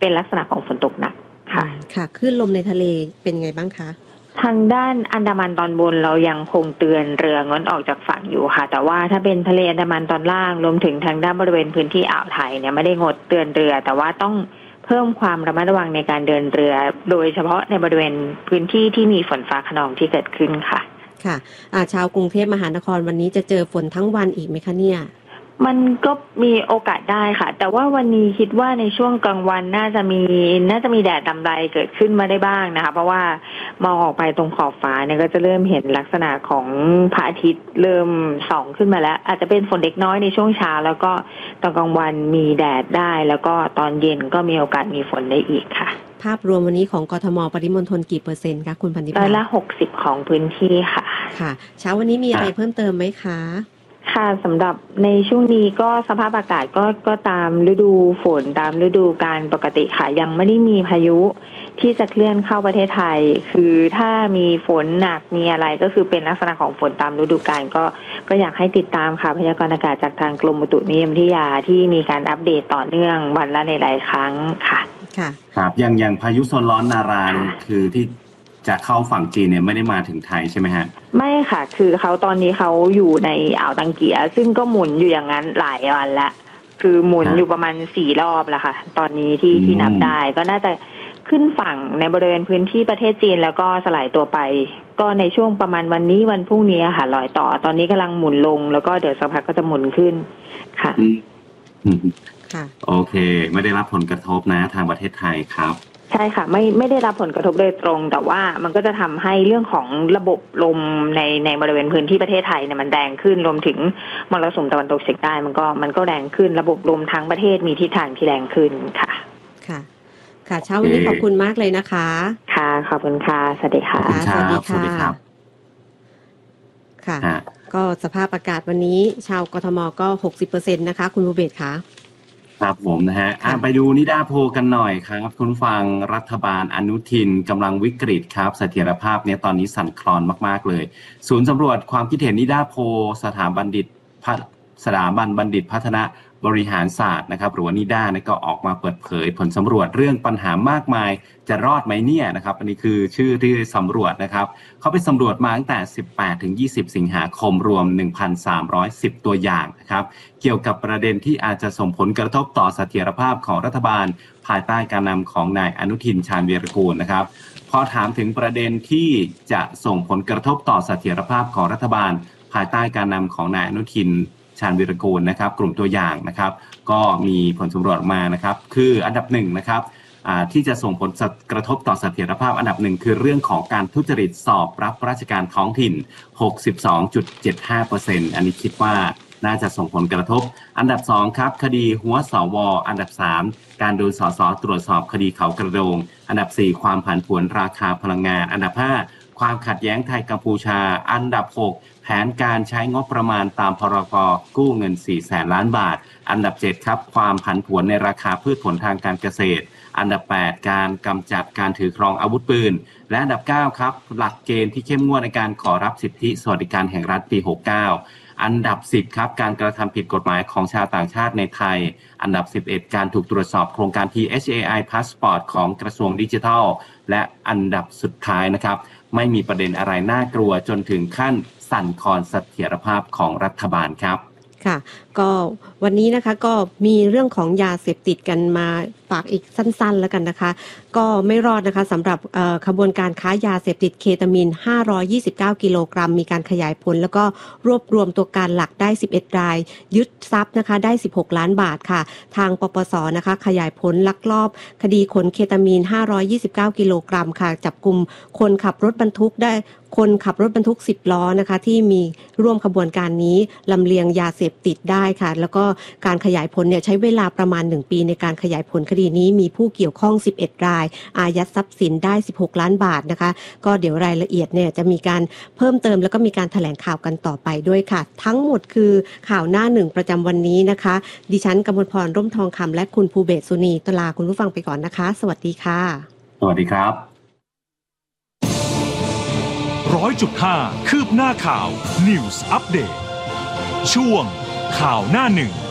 เป็นลักษณะของฝนตกหนักค่ะค่ะคลื่นลมในทะเลเป็นไงบ้างคะทางด้านอันดามันตอนบนเรายังคงเตือนเรืองดออกจากฝั่งอยู่ค่ะแต่ว่าถ้าเป็นทะเลอันดามันตอนล่างรวมถึงทางด้านบริเวณพื้นที่อ่าวไทยเนี่ยไม่ได้งดเตือนเรือแต่ว่าต้องเพิ่มความระมัดระวังในการเดินเรือโดยเฉพาะในบริเวณพื้นที่ที่มีฝนฟ้าคะนองที่เกิดขึ้นค่ะค่ะชาวกรุงเทพมหานครวันนี้จะเจอฝนทั้งวันอีกไหมคะเนี่ยมันก็มีโอกาสได้ค่ะแต่ว่าวันนี้คิดว่าในช่วงกลางวันน่าจะมีแดดลำไรเกิดขึ้นมาได้บ้างนะคะเพราะว่ามองออกไปตรงขอบฟ้าเนี่ยก็จะเริ่มเห็นลักษณะของพระอาทิตย์เริ่มส่องขึ้นมาแล้วอาจจะเป็นฝนเล็กน้อยในช่วงเช้าแล้วก็ตอนกลางวันมีแดดได้แล้วก็ตอนเย็นก็มีโอกาสมีฝนได้อีกค่ะภาพรวมวันนี้ของกทม.ปริมณฑลกี่เปอร์เซ็นต์คะคุณพันธิพาละ60ของพื้นที่ค่ะค่ะเช้าวันนี้มีอะไรเพิ่มเติมไหมคะค่ะสำหรับในช่วงนี้ก็สภาพอากาศก็ตามฤดูฝนตามฤดูกาลปกติค่ะยังไม่ได้มีพายุที่จะเคลื่อนเข้าประเทศไทยคือถ้ามีฝนหนักมีอะไรก็คือเป็นลักษณะของฝนตามฤดูกาลก็อยากให้ติดตามค่ะพยากรณ์อากาศจากทางกรมอุตุนิยมวิทยาที่มีการอัปเดตต่อเนื่องวันละหลายๆครั้งค่ะค่ะครับอย่างพายุโซนร้อนนาราคือที่จะเข้าฝั่งจีนเนี่ยไม่ได้มาถึงไทยใช่ไหมฮะไม่ค่ะคือตอนนี้เขาอยู่ในอ่าวตังเกียซึ่งก็หมุนอยู่อย่างนั้นหลายวันละคือหมุนอยู่ประมาณ4 รอบแล้วค่ะตอนนี้ที่นับได้ก็น่าจะขึ้นฝั่งในบริเวณพื้นที่ประเทศจีนแล้วก็สลายตัวไปก็ในช่วงประมาณวันนี้วันพรุ่งนี้ค่ะลอยต่อตอนนี้กำลังหมุนลงแล้วก็เดี๋ยวสักพักก็จะหมุนขึ้นค่ะค่ะโอเคไม่ได้รับผลกระทบนะทางประเทศไทยครับใช่ค่ะไม่ได้รับผลกระทบโดยตรงแต่ว่ามันก็จะทำให้เรื่องของระบบลมในบริเวณพื้นที่ประเทศไทยเนี่ยมันแรงขึ้นรวมถึงมรสุมตะวันตกเฉียงใต้มันก็แรงขึ้นระบบลมทั้งประเทศมีทิศทางที่แรงขึ้นค่ะค่ะเช้าวันนี้ขอบคุณมากเลยนะคะค่ะขอบคุณค่ะสวัสดีค่ะสวัสดีค่ะค่ะก็สภาพอากาศวันนี้ชาวกทมก็ 60% นะคะคุณภูเบศค่ะครับผมนะฮะไปดูนิดาโพกันหน่อยครับคุณฟังรัฐบาลอนุทินกำลังวิกฤตครับเสถียรภาพเนี่ยตอนนี้สั่นคลอนมากๆเลยศูนย์สำรวจความคิดเห็นนิดาโพสถาบันบัณฑิตพัฒนาบริหารศาสตร์นะครับหรือว่านิด้าก็ออกมาเปิดเผยผลสำรวจเรื่องปัญหามากมายจะรอดไหมเนี่ยนะครับอันนี้คือชื่อที่สำรวจนะครับเขาไปสำรวจมาตั้งแต่18 ถึง 20 สิงหาคมรวม 1,310 ตัวอย่างนะครับเกี่ยวกับประเด็นที่อาจจะส่งผลกระทบต่อเสถียรภาพของรัฐบาลภายใต้การนำของนายอนุทินชาญวีรกูลนะครับพอถามถึงประเด็นที่จะส่งผลกระทบต่อเสถียรภาพของรัฐบาลภายใต้การนำของนายอนุทินชาญวีรกูลนะครับกลุ่มตัวอย่างนะครับก็มีผลสำรวจออกมานะครับคืออันดับ1นะครับที่จะส่งผลกระทบต่อเสถียรภาพอันดับ1คือเรื่องของการทุจริตสอบรับราชการท้องถิ่น 62.75% อันนี้คิดว่าน่าจะส่งผลกระทบอันดับ2ครับคดีหัวสวอันดับ3การโดนสสตรวจสอบคดีเขากระโดงอันดับ4ความผันผวนราคาพลังงานอันดับ5ความขัดแย้งไทยกัมพูชาอันดับ6แผนการใช้งบประมาณตามพรก.กู้เงิน 400,000 ล้านบาทอันดับ7ครับความผันผวนในราคาพืชผลทางการเกษตรอันดับ8การกำจัดการถือครองอาวุธปืนและอันดับ9ครับหลักเกณฑ์ที่เข้มงวดในการขอรับสิทธิสวัสดิการแห่งรัฐปี69อันดับ10ครับการกระทำผิดกฎหมายของชาวต่างชาติในไทยอันดับ11การถูกตรวจสอบโครงการ THAI Passport ของกระทรวงดิจิทัลและอันดับสุดท้ายนะครับไม่มีประเด็นอะไรน่ากลัวจนถึงขั้นสั่นคลอนเสถียรภาพของรัฐบาลครับค่ะก็วันนี้นะคะก็มีเรื่องของยาเสพติดกันมาฝากอีกสั้นๆแล้วกันนะคะก็ไม่รอดนะคะสำหรับขบวนการค้ายาเสพติดเคตามีน529 กิโลกรัมมีการขยายผลแล้วก็รวบรวมตัวการหลักได้11รายยึดทรัพย์นะคะได้16ล้านบาทค่ะทางปปสนะคะขยายผลลักลอบคดีขนเคตามีน529 กิโลกรัมค่ะจับกุมคนขับรถบรรทุก10 ล้อนะคะที่มีร่วมขบวนการนี้ลำเลียงยาเสพติดได้ค่ะแล้วก็การขยายผลเนี่ยใช้เวลาประมาณ1ปีในการขยายผลคดีนี้มีผู้เกี่ยวข้อง11รายอายัดทรัพย์สินได้16ล้านบาทนะคะก็เดี๋ยวรายละเอียดเนี่ยจะมีการเพิ่มเติมแล้วก็มีการแถลงข่าวกันต่อไปด้วยค่ะทั้งหมดคือข่าวหน้า1ประจำวันนี้นะคะดิฉันกมลพรร่มทองคำและคุณภูเบศสุนีตลาคุณผู้ฟังไปก่อนนะคะสวัสดีค่ะสวัสดีครับ 100.5 คืบหน้าข่าว News Update ช่วงข่าวหน้า1